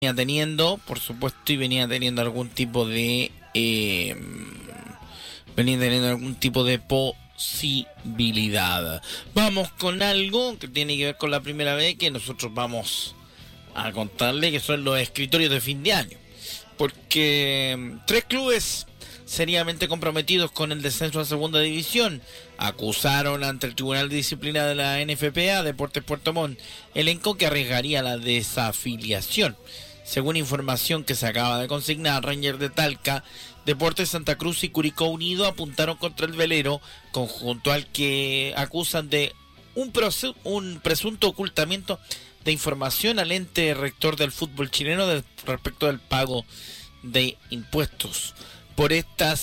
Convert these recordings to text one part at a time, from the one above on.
venía teniendo, por supuesto, y venía teniendo algún tipo de posibilidad. Vamos con algo que tiene que ver con la primera vez que nosotros vamos a contarle, que son los escritorios de fin de año. Porque tres clubes seriamente comprometidos con el descenso a segunda división acusaron ante el Tribunal de Disciplina de la NFPA Deportes Puerto Montt elenco que arriesgaría la desafiliación. Según información que se acaba de consignar, Rangers de Talca, Deportes Santa Cruz y Curicó Unido apuntaron contra el velero, conjunto al que acusan de un presunto ocultamiento de información al ente rector del fútbol chileno respecto del pago de impuestos. Por esta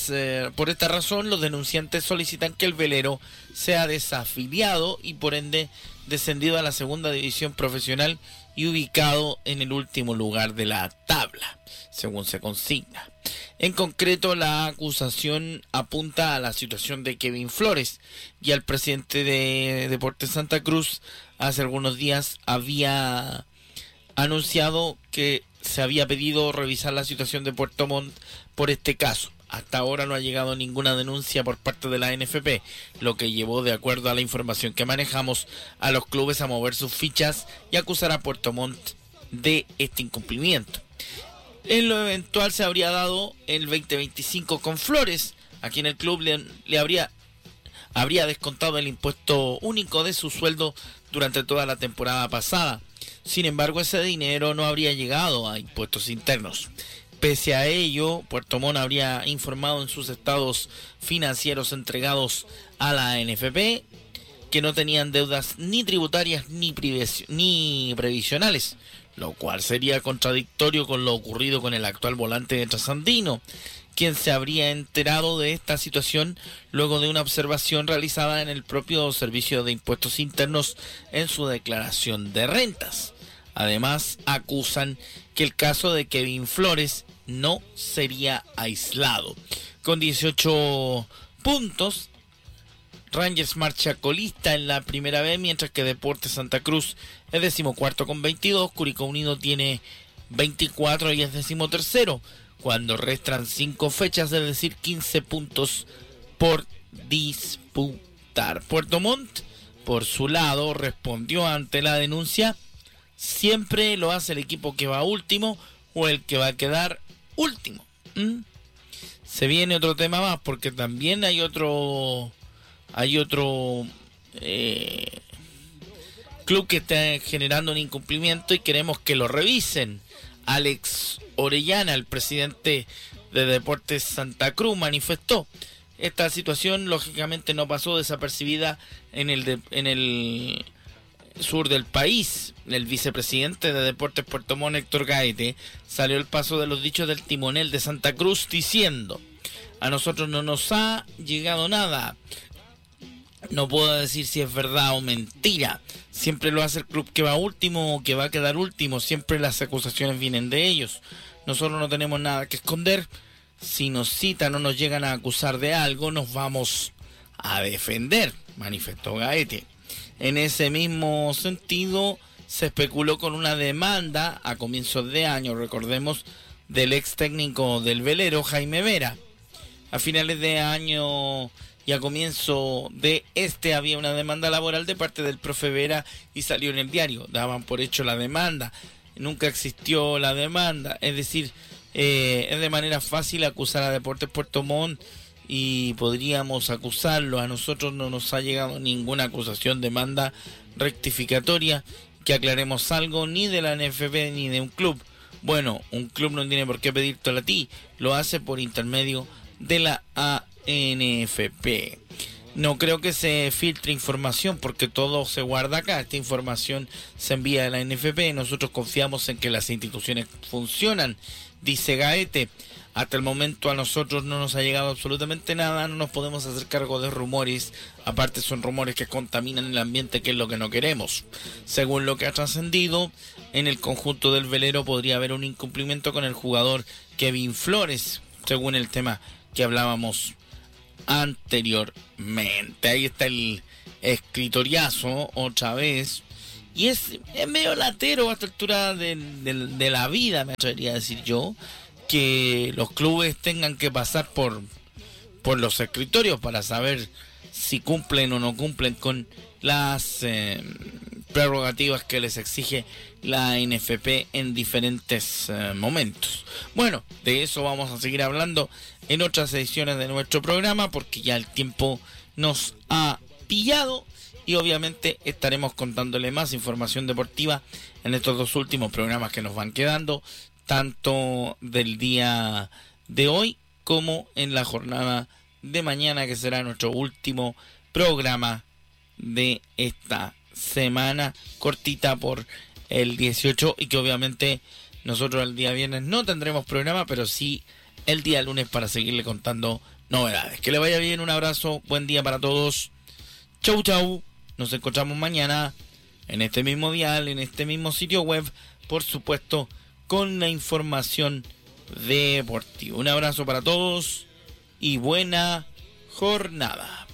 razón, los denunciantes solicitan que el velero sea desafiliado y por ende descendido a la segunda división profesional y ubicado en el último lugar de la tabla, según se consigna. En concreto, la acusación apunta a la situación de Kevin Flores y al presidente de Deportes Santa Cruz. Hace algunos días había anunciado que se había pedido revisar la situación de Puerto Montt por este caso. Hasta ahora no ha llegado ninguna denuncia por parte de la NFP, lo que llevó, de acuerdo a la información que manejamos, a los clubes a mover sus fichas y acusar a Puerto Montt de este incumplimiento. En lo eventual se habría dado el 2025 con Flores, a quien el club le habría descontado el impuesto único de su sueldo durante toda la temporada pasada. Sin embargo, ese dinero no habría llegado a impuestos internos. Pese a ello, Puerto Montt habría informado en sus estados financieros entregados a la NFP que no tenían deudas ni tributarias ni previsionales, lo cual sería contradictorio con lo ocurrido con el actual volante de Trasandino, quien se habría enterado de esta situación luego de una observación realizada en el propio Servicio de Impuestos Internos en su declaración de rentas. Además, acusan que el caso de Kevin Flores no sería aislado. Con 18 puntos, Rangers marcha colista en la primera B, mientras que Deportes Santa Cruz es 14º con 22, Curicó Unido tiene 24 y es 13º, cuando restan 5 fechas, es decir, 15 puntos por disputar. Puerto Montt, por su lado, respondió ante la denuncia. Siempre lo hace el equipo que va último o el que va a quedar último. Se viene otro tema más, porque también hay otro club que está generando un incumplimiento y queremos que lo revisen. Alex Orellana, el presidente de Deportes Santa Cruz, manifestó: esta situación lógicamente no pasó desapercibida en el sur del país. El vicepresidente de Deportes Puerto Montt, Héctor Gaete, salió al paso de los dichos del timonel de Santa Cruz diciendo: a nosotros no nos ha llegado nada. No puedo decir si es verdad o mentira. Siempre lo hace el club que va último o que va a quedar último. Siempre las acusaciones vienen de ellos. Nosotros no tenemos nada que esconder. Si nos citan o nos llegan a acusar de algo, nos vamos a defender, manifestó Gaete. En ese mismo sentido, se especuló con una demanda a comienzos de año, recordemos, del ex técnico del velero, Jaime Vera. A finales de año y a comienzo de había una demanda laboral de parte del profe Vera y salió en el diario. Daban por hecho la demanda. Nunca existió la demanda. Es decir, es de manera fácil acusar a Deportes Puerto Montt y podríamos acusarlo. A nosotros no nos ha llegado ninguna acusación, demanda rectificatoria. Que aclaremos algo, ni de la NFP ni de un club. Bueno, un club no tiene por qué pedírtelo a ti, lo hace por intermedio de la ANFP. No creo que se filtre información porque todo se guarda acá. Esta información se envía a la NFP. Nosotros confiamos en que las instituciones funcionan, dice Gaete. Hasta el momento a nosotros no nos ha llegado absolutamente nada, no nos podemos hacer cargo de rumores, aparte son rumores que contaminan el ambiente, que es lo que no queremos. Según lo que ha trascendido, en el conjunto del velero podría haber un incumplimiento con el jugador Kevin Flores, según el tema que hablábamos anteriormente. Ahí está el escritoriazo otra vez. Y es medio latero a esta altura de la vida, me atrevería a decir yo, que los clubes tengan que pasar por los escritorios para saber si cumplen o no cumplen con las prerrogativas que les exige la NFP en diferentes momentos. Bueno, de eso vamos a seguir hablando en otras ediciones de nuestro programa, porque ya el tiempo nos ha pillado y obviamente estaremos contándole más información deportiva en estos 2 últimos programas que nos van quedando, tanto del día de hoy como en la jornada de mañana, que será nuestro último programa de esta semana, cortita por el 18, y que obviamente nosotros el día viernes no tendremos programa, pero sí el día lunes para seguirle contando novedades. Que le vaya bien, un abrazo, buen día para todos, chau chau, nos encontramos mañana en este mismo dial, en este mismo sitio web, por supuesto con la información deportiva. Un abrazo para todos y buena jornada.